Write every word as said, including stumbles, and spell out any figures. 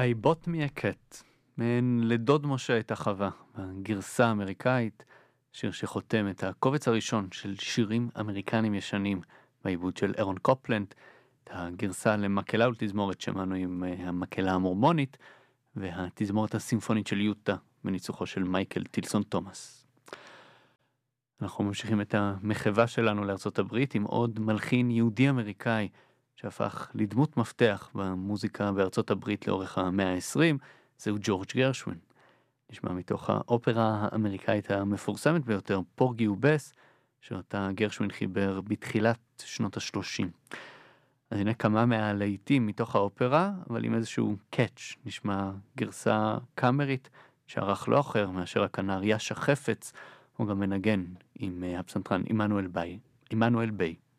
I bought me a cat, מעין לדוד משה את החווה, הגרסה האמריקאית, שיר שחותם את הקובץ הראשון של שירים אמריקנים ישנים, בעיבוד של אירון קופלנד, את הגרסה למקהלה ולתזמורת שמענו עם אה, המקהלה המורמונית, והתזמורת הסימפונית של יוטה, בניצוחו של מייקל טילסון תומאס. אנחנו ממשיכים את המחווה שלנו לארצות הברית עם עוד מלחין יהודי אמריקאי, שהפך לדמות מפתח במוזיקה בארצות הברית לאורך המאה ה-עשרים, זהו ג'ורג' גרשווין. נשמע מתוך האופרה האמריקאית המפורסמת ביותר, פורגי ובס, שאותה גרשווין חיבר בתחילת שנות ה-שלושים. אז הנה כמה מהלהיטים מתוך האופרה, אבל עם איזשהו קאץ', נשמע גרסה קאמרית, שערך לא אחר מאשר הכנר יאשה חפץ, הוא גם מנגן עם הפסנתרן עמנואל ביי, עמנואל ביי.